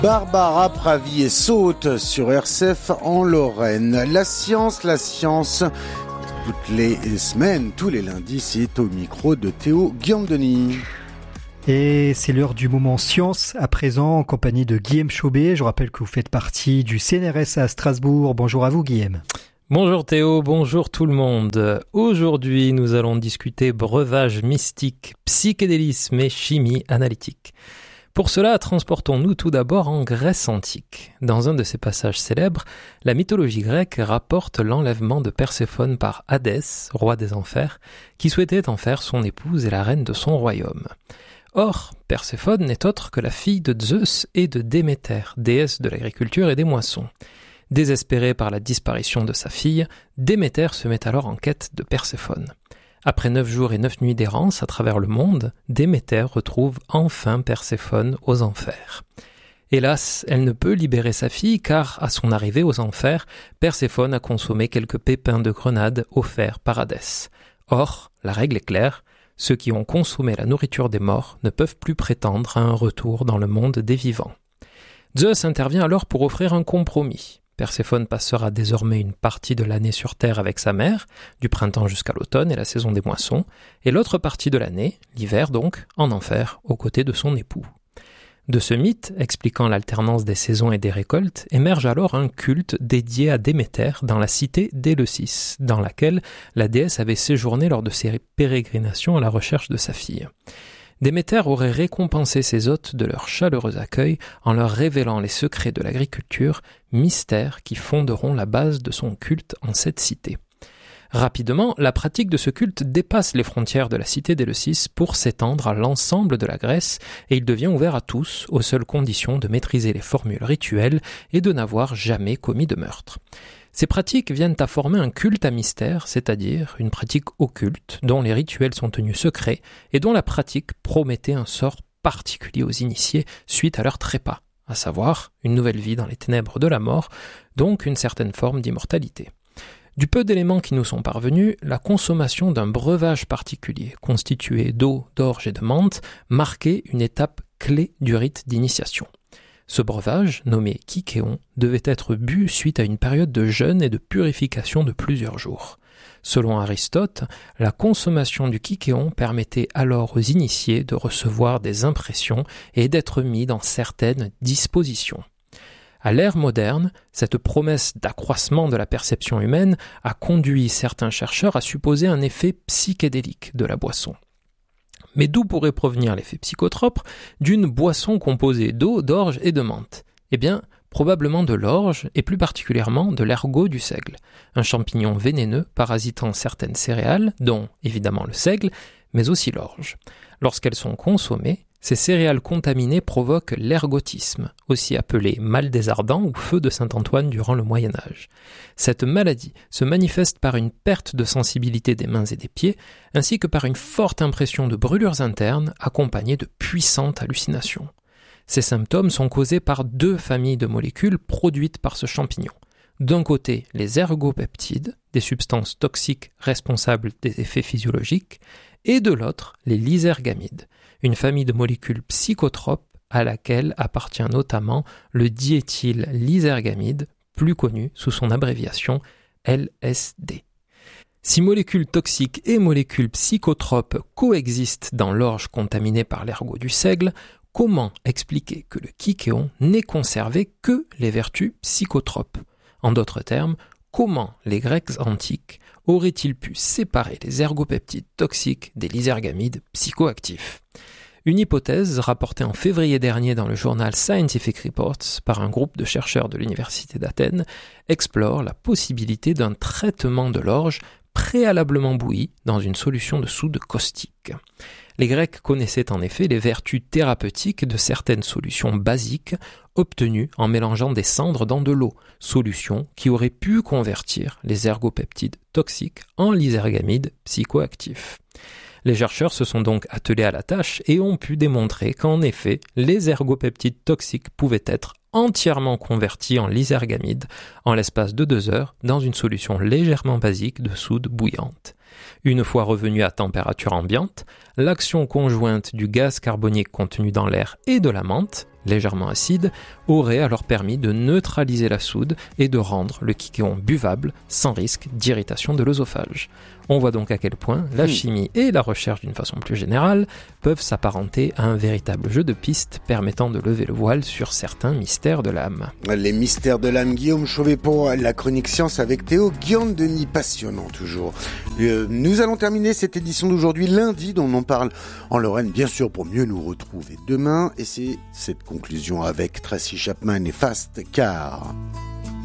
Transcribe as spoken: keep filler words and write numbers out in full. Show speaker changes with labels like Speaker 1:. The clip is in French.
Speaker 1: Barbara Pravi saute sur R C F en Lorraine. La science, la science, toutes les semaines, tous les lundis, c'est au micro de Théo Guillaume-Denis.
Speaker 2: Et c'est l'heure du moment science, à présent en compagnie de Guillaume Chaubet. Je rappelle que vous faites partie du C N R S à Strasbourg. Bonjour à vous Guillaume.
Speaker 3: Bonjour Théo, bonjour tout le monde. Aujourd'hui, nous allons discuter breuvage mystique, psychédélisme et chimie analytique. Pour cela, transportons-nous tout d'abord en Grèce antique. Dans un de ses passages célèbres, la mythologie grecque rapporte l'enlèvement de Perséphone par Hadès, roi des enfers, qui souhaitait en faire son épouse et la reine de son royaume. Or, Perséphone n'est autre que la fille de Zeus et de Déméter, déesse de l'agriculture et des moissons. Désespéré par la disparition de sa fille, Déméter se met alors en quête de Perséphone. Après neuf jours et neuf nuits d'errance à travers le monde, Déméter retrouve enfin Perséphone aux enfers. Hélas, elle ne peut libérer sa fille car, à son arrivée aux enfers, Perséphone a consommé quelques pépins de grenade offerts par Hadès. Or, la règle est claire, ceux qui ont consommé la nourriture des morts ne peuvent plus prétendre à un retour dans le monde des vivants. Zeus intervient alors pour offrir un compromis. Perséphone passera désormais une partie de l'année sur Terre avec sa mère, du printemps jusqu'à l'automne et la saison des moissons, et l'autre partie de l'année, l'hiver donc, en enfer, aux côtés de son époux. De ce mythe, expliquant l'alternance des saisons et des récoltes, émerge alors un culte dédié à Déméter dans la cité d'Éleusis, dans laquelle la déesse avait séjourné lors de ses pérégrinations à la recherche de sa fille. Déméter aurait récompensé ses hôtes de leur chaleureux accueil en leur révélant les secrets de l'agriculture, mystères qui fonderont la base de son culte en cette cité. Rapidement, la pratique de ce culte dépasse les frontières de la cité d'Éleusis pour s'étendre à l'ensemble de la Grèce et il devient ouvert à tous, aux seules conditions de maîtriser les formules rituelles et de n'avoir jamais commis de meurtre. Ces pratiques viennent à former un culte à mystère, c'est-à-dire une pratique occulte dont les rituels sont tenus secrets et dont la pratique promettait un sort particulier aux initiés suite à leur trépas, à savoir une nouvelle vie dans les ténèbres de la mort, donc une certaine forme d'immortalité. Du peu d'éléments qui nous sont parvenus, la consommation d'un breuvage particulier, constitué d'eau, d'orge et de menthe, marquait une étape clé du rite d'initiation. Ce breuvage, nommé kykéon, devait être bu suite à une période de jeûne et de purification de plusieurs jours. Selon Aristote, la consommation du kykéon permettait alors aux initiés de recevoir des impressions et d'être mis dans certaines dispositions. À l'ère moderne, cette promesse d'accroissement de la perception humaine a conduit certains chercheurs à supposer un effet psychédélique de la boisson. Mais d'où pourrait provenir l'effet psychotrope d'une boisson composée d'eau, d'orge et de menthe ? Eh bien, probablement de l'orge et plus particulièrement de l'ergot du seigle, un champignon vénéneux parasitant certaines céréales, dont évidemment le seigle, mais aussi l'orge. Lorsqu'elles sont consommées, ces céréales contaminées provoquent l'ergotisme, aussi appelé mal des ardents ou feu de Saint-Antoine durant le Moyen-Âge. Cette maladie se manifeste par une perte de sensibilité des mains et des pieds, ainsi que par une forte impression de brûlures internes accompagnées de puissantes hallucinations. Ces symptômes sont causés par deux familles de molécules produites par ce champignon. D'un côté, les ergopeptides, des substances toxiques responsables des effets physiologiques, et de l'autre, les lysergamides, une famille de molécules psychotropes à laquelle appartient notamment le diéthyllysergamide, plus connu sous son abréviation L S D. Si molécules toxiques et molécules psychotropes coexistent dans l'orge contaminée par l'ergot du seigle, comment expliquer que le kykéon n'ait conservé que les vertus psychotropes ? En d'autres termes, comment les Grecs antiques auraient-ils pu séparer les ergopeptides toxiques des lysergamides psychoactifs ? Une hypothèse rapportée en février dernier dans le journal Scientific Reports par un groupe de chercheurs de l'université d'Athènes explore la possibilité d'un traitement de l'orge préalablement bouillie dans une solution de soude caustique. Les Grecs connaissaient en effet les vertus thérapeutiques de certaines solutions basiques obtenues en mélangeant des cendres dans de l'eau, solution qui aurait pu convertir les ergopeptides toxiques en lysergamides psychoactifs. Les chercheurs se sont donc attelés à la tâche et ont pu démontrer qu'en effet, les ergopeptides toxiques pouvaient être entièrement convertis en lysergamides en l'espace de deux heures dans une solution légèrement basique de soude bouillante. Une fois revenu à température ambiante, l'action conjointe du gaz carbonique contenu dans l'air et de la menthe légèrement acide, aurait alors permis de neutraliser la soude et de rendre le quiquéon buvable sans risque d'irritation de l'œsophage. On voit donc à quel point la chimie et la recherche d'une façon plus générale peuvent s'apparenter à un véritable jeu de pistes permettant de lever le voile sur certains mystères de l'âme.
Speaker 1: Les mystères de l'âme, Guillaume Chauvet pour la chronique science avec Théo, Guillaume Denis, passionnant toujours. Euh, nous allons terminer cette édition d'aujourd'hui lundi, dont on parle en Lorraine, bien sûr, pour mieux nous retrouver demain. Et c'est cette conclusion avec Tracy Chapman et Fast Car.